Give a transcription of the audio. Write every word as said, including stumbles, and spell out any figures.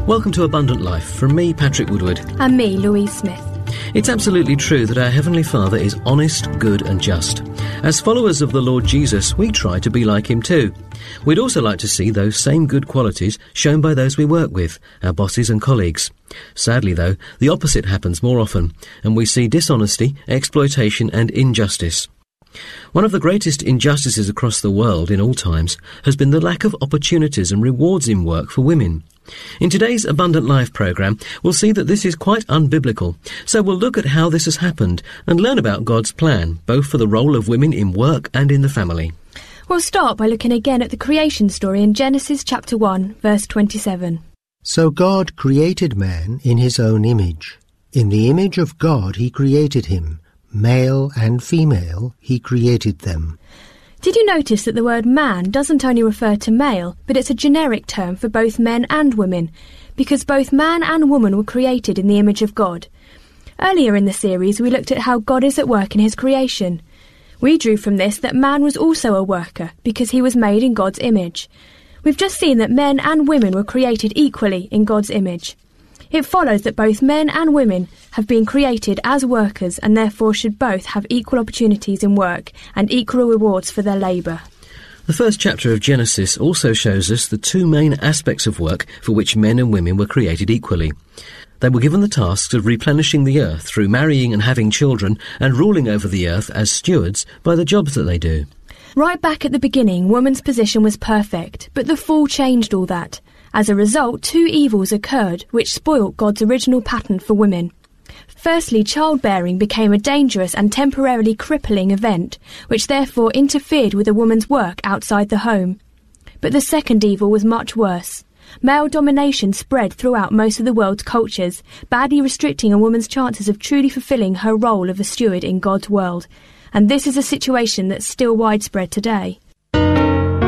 Welcome to Abundant Life from me, Patrick Woodward. And me, Louise Smith. It's absolutely true that our Heavenly Father is honest, good and just. As followers of the Lord Jesus, we try to be like him too. We'd also like to see those same good qualities shown by those we work with, our bosses and colleagues. Sadly, though, the opposite happens more often, and we see dishonesty, exploitation and injustice. One of the greatest injustices across the world in all times has been the lack of opportunities and rewards in work for women. In today's Abundant Life programme, we'll see that this is quite unbiblical, so we'll look at how this has happened and learn about God's plan, both for the role of women in work and in the family. We'll start by looking again at the creation story in Genesis chapter one, verse twenty-seven. So God created man in his own image. In the image of God he created him. Male and female he created them. Did you notice that the word man doesn't only refer to male, but it's a generic term for both men and women, because both man and woman were created in the image of God. Earlier in the series we looked at how God is at work in his creation. We drew from this that man was also a worker, because he was made in God's image. We've just seen that men and women were created equally in God's image. It follows that both men and women have been created as workers and therefore should both have equal opportunities in work and equal rewards for their labour. The first chapter of Genesis also shows us the two main aspects of work for which men and women were created equally. They were given the tasks of replenishing the earth through marrying and having children and ruling over the earth as stewards by the jobs that they do. Right back at the beginning, woman's position was perfect, but the fall changed all that. As a result, two evils occurred which spoilt God's original pattern for women. Firstly, childbearing became a dangerous and temporarily crippling event, which therefore interfered with a woman's work outside the home. But the second evil was much worse. Male domination spread throughout most of the world's cultures, badly restricting a woman's chances of truly fulfilling her role of a steward in God's world. And this is a situation that's still widespread today.